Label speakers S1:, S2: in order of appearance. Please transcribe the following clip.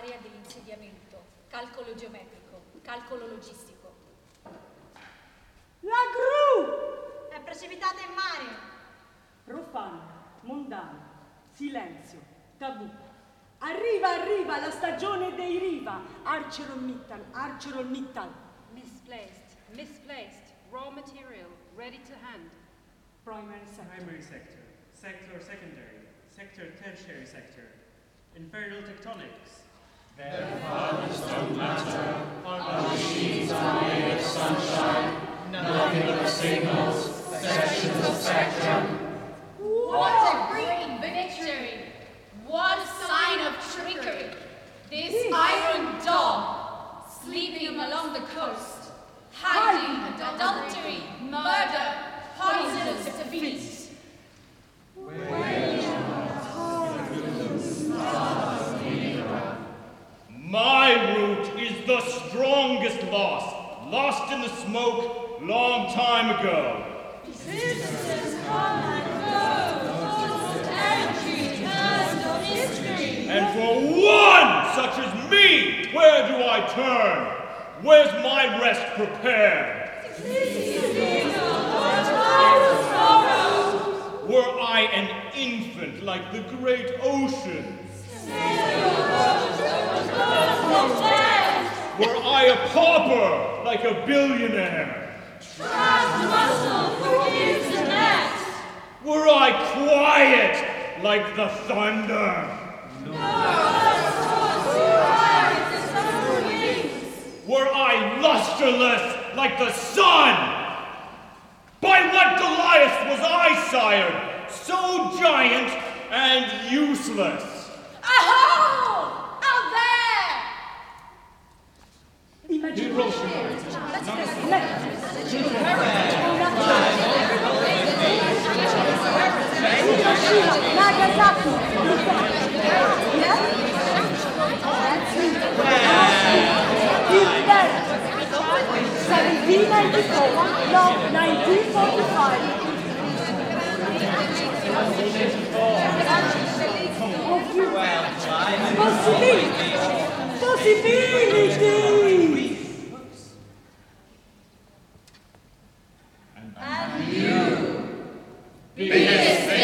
S1: area dell'insediamento, calcolo geometrico, calcolo logistico.
S2: La gru!
S3: È precipitata in mare.
S2: Profano, mondano, silenzio, tabù. Arriva la stagione dei riva. ArcelorMittal.
S4: Misplaced. Raw material, ready to hand.
S2: Primary sector.
S5: Sector secondary. Sector tertiary sector. Infernal tectonics.
S6: Their fathers don't matter. Our machines are made of sunshine. Nothing but signals, sections of spectrum.
S1: What a great victory! What a sign of trickery! This iron dog, sleeping along the coast, hiding adultery, murder, poisonous defeat.
S7: My route is the strongest lost in the smoke long time ago.
S3: Citizens come and go, centuries turned of history.
S7: And for one such as me, where do I turn? Where's my rest prepared? Were I an infant like the great ocean? Were I a pauper like a billionaire? Were I quiet like the thunder? Were I lusterless like the sun? By what Goliath was I sired, so giant and useless?
S1: Aho! Out there!
S2: Nagasaki. Hitler. 1794. No, 1945. Possibility.
S6: And you. Be